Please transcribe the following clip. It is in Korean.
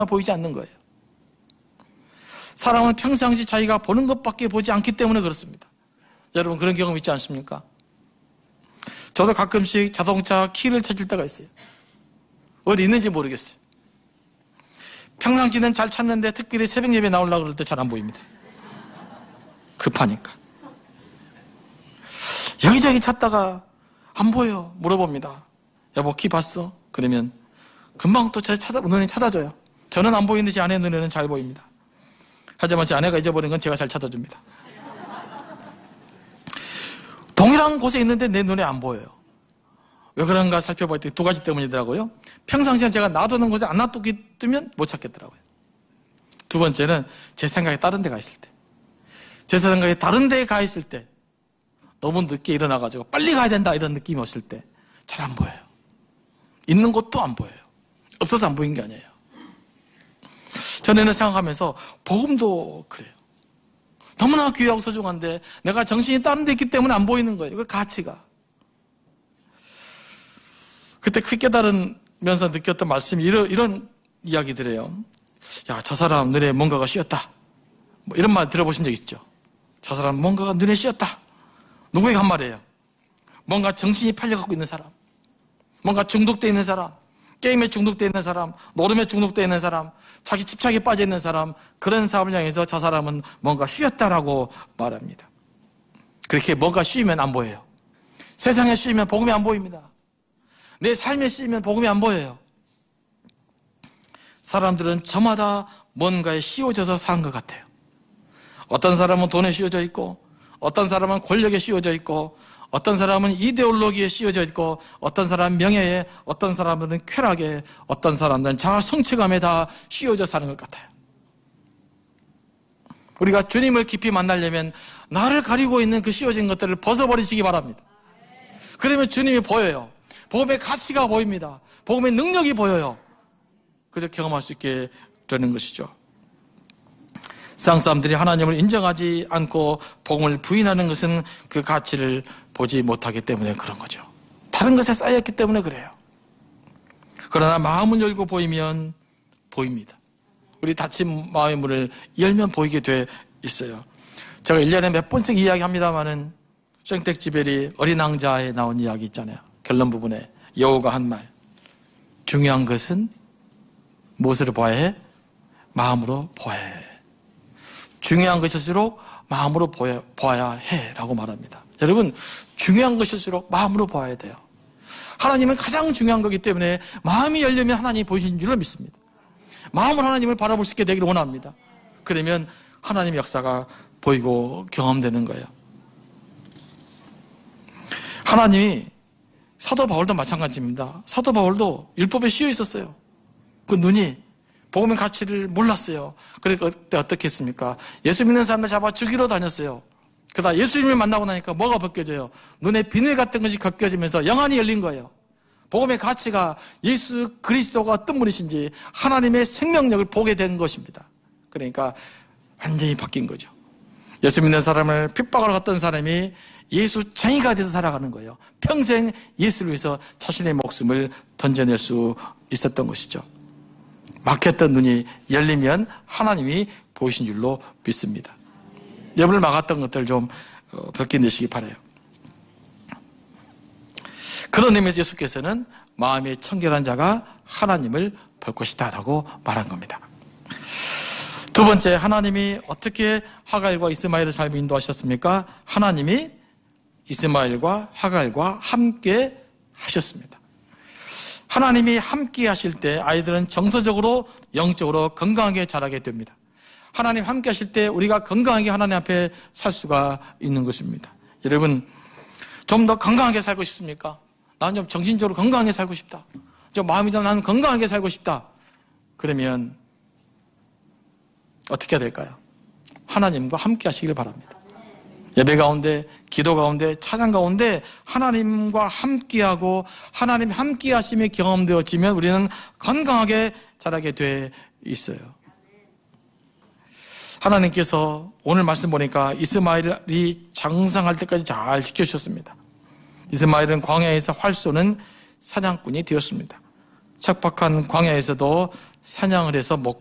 보이지 않는 거예요. 사람은 평상시 자기가 보는 것밖에 보지 않기 때문에 그렇습니다. 여러분 그런 경험 있지 않습니까? 저도 가끔씩 자동차 키를 찾을 때가 있어요. 어디 있는지 모르겠어요. 평상시는 잘 찾는데 특별히 새벽 예배 나오려고 그럴 때 잘 안 보입니다. 급하니까. 여기저기 찾다가 안 보여. 물어봅니다. 여보 키 봤어? 그러면 금방 또 눈이 찾아줘요. 저는 안 보이는데 제 아내 눈에는 잘 보입니다. 하지만 제 아내가 잊어버린 건 제가 잘 찾아줍니다. 동일한 곳에 있는데 내 눈에 안 보여요. 왜 그런가 살펴봤더니 두 가지 때문이더라고요. 평상시에 제가 놔두는 곳에 안 놔두면 못 찾겠더라고요. 두 번째는 제 생각이 다른 데 가 있을 때. 제 생각이 다른 데에 가 있을 때 너무 늦게 일어나가지고 빨리 가야 된다 이런 느낌이 왔을 때 잘 안 보여요. 있는 곳도 안 보여요. 없어서 안 보인 게 아니에요. 전에는 생각하면서 복음도 그래요. 너무나 귀하고 소중한데 내가 정신이 다른 데 있기 때문에 안 보이는 거예요. 그 가치가. 그때 크게 깨달으면서 느꼈던 말씀이 이런 이야기들이에요. 야, 저 사람 눈에 뭔가가 씌었다. 뭐 이런 말 들어보신 적 있죠? 저 사람 뭔가가 눈에 씌었다. 누구에게 한 말이에요? 뭔가 정신이 팔려갖고 있는 사람, 뭔가 중독되어 있는 사람, 게임에 중독되어 있는 사람, 노름에 중독되어 있는 사람, 자기 집착에 빠져 있는 사람, 그런 사람을 향해서 저 사람은 뭔가 씌었다라고 말합니다. 그렇게 뭔가 씌우면 안 보여요. 세상에 씌우면 복음이 안 보입니다. 내 삶에 씌우면 복음이 안 보여요. 사람들은 저마다 뭔가에 씌워져서 사는 것 같아요. 어떤 사람은 돈에 씌워져 있고, 어떤 사람은 권력에 씌워져 있고, 어떤 사람은 이데올로기에 씌워져 있고, 어떤 사람은 명예에, 어떤 사람은 쾌락에, 어떤 사람은 자아 성취감에 다 씌워져 사는 것 같아요. 우리가 주님을 깊이 만나려면 나를 가리고 있는 그 씌워진 것들을 벗어버리시기 바랍니다. 그러면 주님이 보여요. 복음의 가치가 보입니다. 복음의 능력이 보여요. 그래서 경험할 수 있게 되는 것이죠. 세상 사람들이 하나님을 인정하지 않고 복음을 부인하는 것은 그 가치를 보지 못하기 때문에 그런 거죠. 다른 것에 쌓였기 때문에 그래요. 그러나 마음을 열고 보이면 보입니다. 우리 닫힌 마음의 문을 열면 보이게 돼 있어요. 제가 1년에 몇 번씩 이야기합니다마는 생텍쥐베리 어린 왕자에 나온 이야기 있잖아요. 결론 부분에 여호가 한 말. 중요한 것은 무엇으로 보아야 해? 마음으로 보아야 해. 중요한 것일수록 마음으로 보아야 해 라고 말합니다. 여러분, 중요한 것일수록 마음으로 보아야 돼요. 하나님은 가장 중요한 거기 때문에 마음이 열리면 하나님이 보이신 줄로 믿습니다. 마음으로 하나님을 바라볼 수 있게 되기를 원합니다. 그러면 하나님의 역사가 보이고 경험되는 거예요. 하나님이 사도 바울도 마찬가지입니다. 사도 바울도 율법에 씌여 있었어요. 그 눈이 복음의 가치를 몰랐어요. 그러니까 그때 어떻게 했습니까? 예수 믿는 사람을 잡아 죽이러 다녔어요. 그러다 예수님을 만나고 나니까 뭐가 벗겨져요? 눈에 비늘 같은 것이 벗겨지면서 영안이 열린 거예요. 복음의 가치가 예수 그리스도가 어떤 분이신지 하나님의 생명력을 보게 된 것입니다. 그러니까 완전히 바뀐 거죠. 예수 믿는 사람을 핍박하러 갔던 사람이 예수 쟁이가 돼서 살아가는 거예요. 평생 예수를 위해서 자신의 목숨을 던져낼 수 있었던 것이죠. 막혔던 눈이 열리면 하나님이 보이신 줄로 믿습니다. 여러분을 막았던 것들 좀 벗겨내시기 바라요. 그런 의미에서 예수께서는 마음이 청결한 자가 하나님을 볼 것이다 라고 말한 겁니다. 두 번째, 하나님이 어떻게 하갈과 이스마엘을 삶을 인도하셨습니까? 하나님이 이스마엘과 하갈과 함께 하셨습니다. 하나님이 함께 하실 때 아이들은 정서적으로 영적으로 건강하게 자라게 됩니다. 하나님 함께 하실 때 우리가 건강하게 하나님 앞에 살 수가 있는 것입니다. 여러분, 좀 더 건강하게 살고 싶습니까? 나는 좀 정신적으로 건강하게 살고 싶다. 좀 마음이 좀 나는 건강하게 살고 싶다. 그러면 어떻게 해야 될까요? 하나님과 함께 하시길 바랍니다. 예배 가운데, 기도 가운데, 찬양 가운데 하나님과 함께하고 하나님 함께 하심이 경험되어지면 우리는 건강하게 자라게 돼 있어요. 하나님께서 오늘 말씀 보니까 이스마엘이 장성할 때까지 잘 지켜주셨습니다. 이스마엘은 광야에서 활 쏘는 사냥꾼이 되었습니다. 척박한 광야에서도 사냥을 해서 먹고